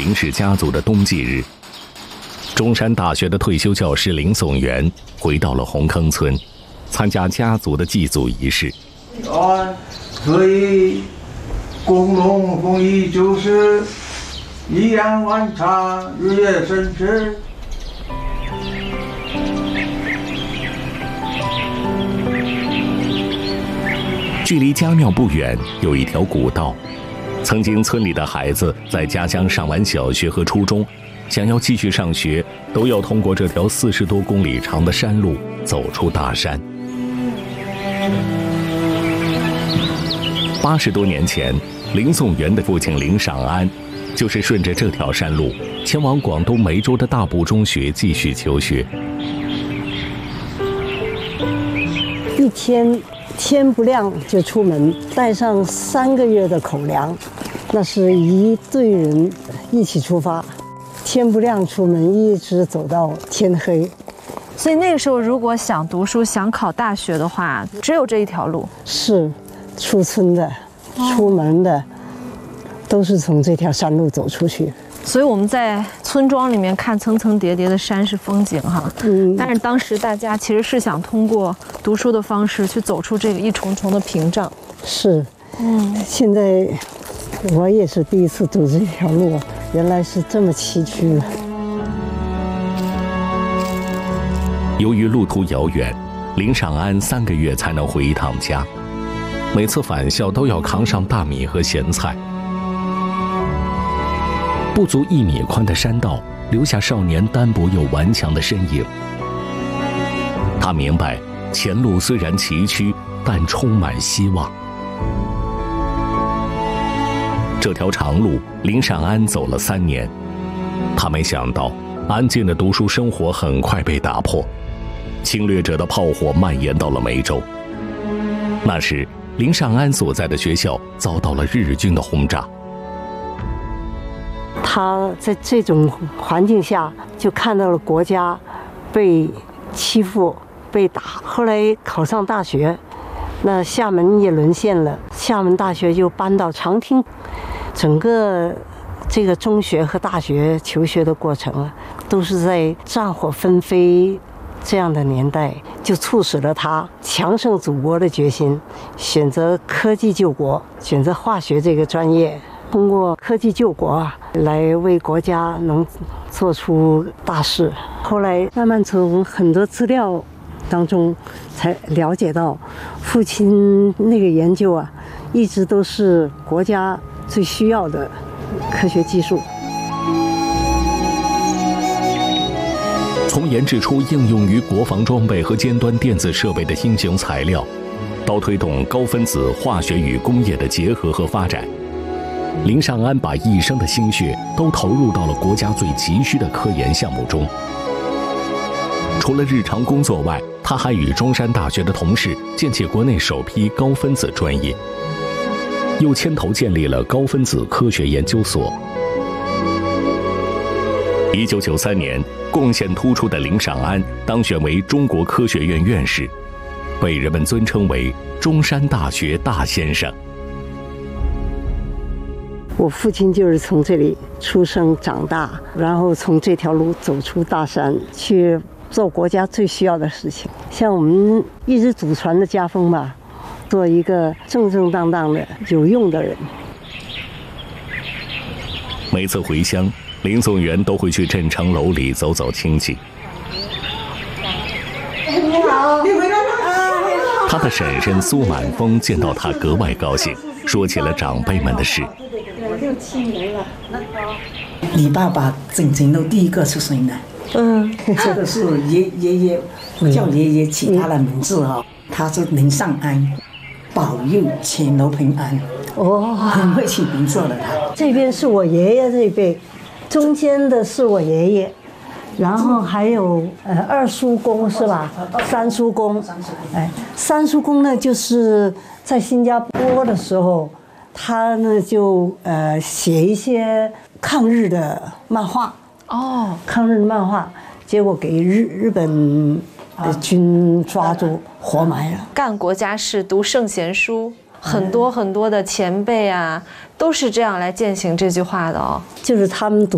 林氏家族的冬季日。中山大学的退休教师林颂元回到了红坑村，参加家族的祭祖仪式。 所以共荣公益就是一阳万长，日月生之。 距离家庙不远有一条古道，曾经村里的孩子在家乡上完小学和初中，想要继续上学，都要通过这条40多公里长的山路走出大山。80多年前，林颂元的父亲林尚安就是顺着这条山路前往广东梅州的大埔中学继续求学。 一天天不亮就出门，带上3个月的口粮，那是一队人一起出发，天不亮出门，一直走到天黑。 所以那个时候，如果想读书、想考大学的话，只有这一条路。 是，出村的、出门的，都是从这条山路走出去。 所以我们在村庄里面看层层叠叠的山是风景哈，但是当时大家其实是想通过读书的方式去走出这个一重重的屏障。 是，现在我也是第一次走这条路，原来是这么崎岖。 由于路途遥远，林尚安3个月才能回一趟家，每次返校都要扛上大米和咸菜。不足1米宽的山道留下少年单薄又顽强的身影。他明白，前路虽然崎岖，但充满希望。这条长路，林尚安走了3年，他没想到，安静的读书生活很快被打破。侵略者的炮火蔓延到了梅州。那时，林尚安所在的学校遭到了日军的轰炸。 他在这种环境下，就看到了国家被欺负、被打。后来考上大学，那厦门也沦陷了，厦门大学就搬到长汀。整个这个中学和大学求学的过程啊，都是在战火纷飞这样的年代，就促使了他强盛祖国的决心，选择科技救国，选择化学这个专业，通过科技救国啊，来为国家能做出大事。后来慢慢从很多资料当中才了解到，父亲那个研究啊，一直都是国家最需要的科学技术。 从研制出应用于国防装备和尖端电子设备的新型材料，到推动高分子化学与工业的结合和发展，林尚安把一生的心血都投入到了国家最急需的科研项目中。除了日常工作外，他还与中山大学的同事建起国内首批高分子专业，又牵头建立了高分子科学研究所。1993年，贡献突出的林尚安当选为中国科学院院士，被人们尊称为中山大学大先生。 我父亲就是从这里出生长大，然后从这条路走出大山，去做国家最需要的事情。像我们一直祖传的家风吧，做一个正正当当的有用的人。 每次回乡，林颂元都会去镇城楼里走走亲戚。 你好，你回来了。 他的婶婶苏满峰见到他格外高兴，说起了长辈们的事。 6、7年了。 你爸爸郑成楼第一个是谁呢？这个是爷爷叫爷爷起他的名字哈，他是林尚安，保佑钱楼平安。很会起名字的他。 这边是我爷爷这一辈，中间的是我爷爷，然后还有2叔公是吧？3叔公，3叔公呢就是在新加坡的时候，他呢就写一些抗日的漫画。抗日的漫画，结果给日本的军抓住，活埋了。 干国家事，读圣贤书，很多很多的前辈啊，都是这样来践行这句话的哦。 就是他们读